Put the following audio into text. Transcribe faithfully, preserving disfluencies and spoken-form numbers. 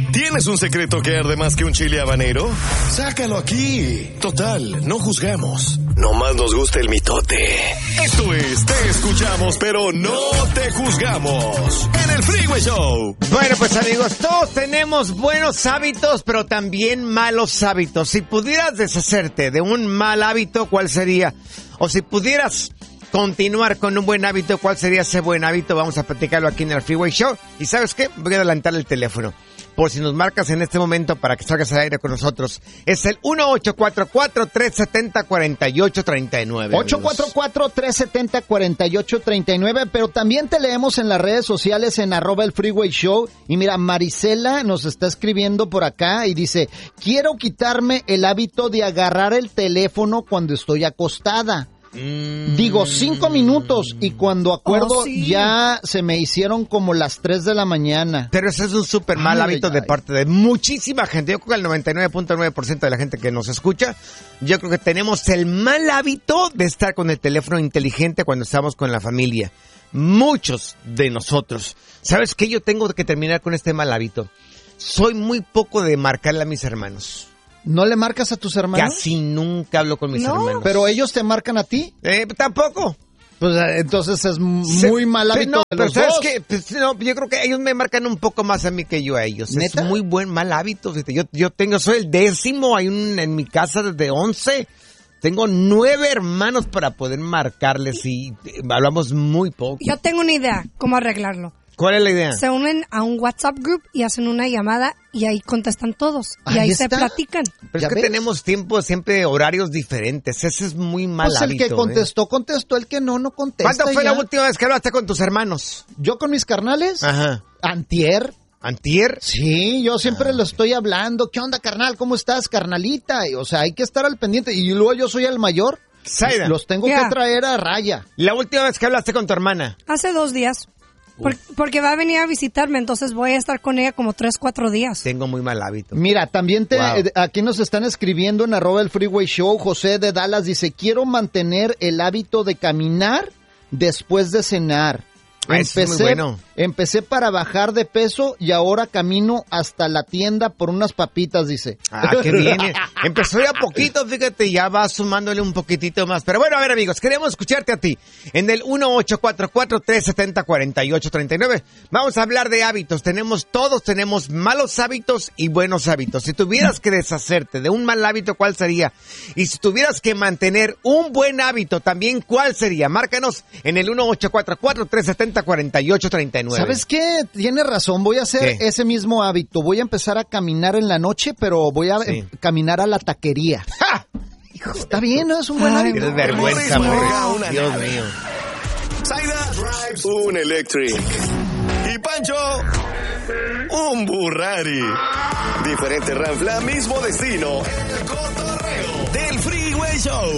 ¿Tienes un secreto que arde más que un chile habanero? Sácalo aquí. Total, no juzgamos. Nomás nos gusta el mitote. Esto es Te Escuchamos, pero no te juzgamos. En el Freeway Show. Bueno, pues amigos, todos tenemos buenos hábitos, pero también malos hábitos. Si pudieras deshacerte de un mal hábito, ¿cuál sería? O si pudieras continuar con un buen hábito, ¿cuál sería ese buen hábito? Vamos a platicarlo aquí en el Freeway Show. ¿Y sabes qué? Voy a adelantar el teléfono. Por si nos marcas en este momento para que salgas al aire con nosotros. Es el uno ocho cuatro cuatro, tres siete cero, cuatro ocho tres nueve. ocho cuatro cuatro, tres siete cero, cuatro ocho tres nueve. Pero también te leemos en las redes sociales en arroba el Freeway Show. Y mira, Marisela nos está escribiendo por acá y dice: quiero quitarme el hábito de agarrar el teléfono cuando estoy acostada. Mm. Digo, cinco minutos y cuando acuerdo oh, sí. ya se me hicieron como las tres de la mañana. Pero ese es un súper mal ay, hábito ay, de parte de muchísima gente. Yo creo que el noventa y nueve punto nueve por ciento de la gente que nos escucha, yo creo que tenemos el mal hábito de estar con el teléfono inteligente cuando estamos con la familia. Muchos de nosotros. ¿Sabes qué? Yo tengo que terminar con este mal hábito. Soy muy poco de marcarle a mis hermanos. ¿No le marcas a tus hermanos? Casi nunca hablo con mis no. hermanos. ¿Pero ellos te marcan a ti? Eh, tampoco. Pues entonces es muy Se, mal hábito no, de los pero dos. ¿sabes qué? Pues, no, yo creo que ellos me marcan un poco más a mí que yo a ellos. ¿Neta? Es muy buen mal hábito. Yo, yo tengo, soy el décimo, hay un en mi casa desde once. Tengo nueve hermanos para poder marcarles y hablamos muy poco. Yo tengo una idea cómo arreglarlo. ¿Cuál es la idea? Se unen a un WhatsApp group y hacen una llamada y ahí contestan todos. Y ahí, ahí se platican. Pero es que ves? Tenemos tiempo, siempre horarios diferentes. Ese es muy mal pues hábito. El que contestó, ¿eh? contestó. El que no, no contesta. ¿Cuándo fue ya? la última vez que hablaste con tus hermanos? ¿Yo con mis carnales? Ajá. Antier. ¿Antier? Sí, yo siempre ah. le estoy hablando. ¿Qué onda, carnal? ¿Cómo estás, carnalita? O sea, hay que estar al pendiente. Y luego yo soy el mayor. Saida. Los tengo yeah. que traer a raya. ¿La última vez que hablaste con tu hermana? Hace dos días. Por, porque va a venir a visitarme, entonces voy a estar con ella como tres, cuatro días. Tengo muy mal hábito. Mira, también te, wow. eh, aquí nos están escribiendo en arroba el Freeway Show. José de Dallas dice: quiero mantener el hábito de caminar después de cenar. Ah, empecé, es muy bueno. empecé para bajar de peso y ahora camino hasta la tienda por unas papitas, dice. Ah, qué bien. Empezó ya poquito, fíjate, ya va sumándole un poquitito más. Pero bueno, a ver, amigos, queremos escucharte a ti. En el uno ocho cuatro cuatro, tres siete cero, cuatro ocho tres nueve vamos a hablar de hábitos. Tenemos todos, tenemos malos hábitos y buenos hábitos. Si tuvieras que deshacerte de un mal hábito, ¿cuál sería? Y si tuvieras que mantener un buen hábito, también, ¿cuál sería? Márcanos en el uno ocho cuatro cuatro, tres siete cero, cuatro ocho tres nueve. ¿Sabes qué? Tienes razón, voy a hacer ¿Qué? ese mismo hábito. Voy a empezar a caminar en la noche, pero voy a sí. em- caminar a la taquería. ¡Ja! Está bien, ¿no? Es un buen hábito. Qué vergüenza, amor. Dios mío. Saida drives un electric. Y Pancho, un Burrari. Diferente ranfla, mismo destino. El cotorreo del Freeway Show.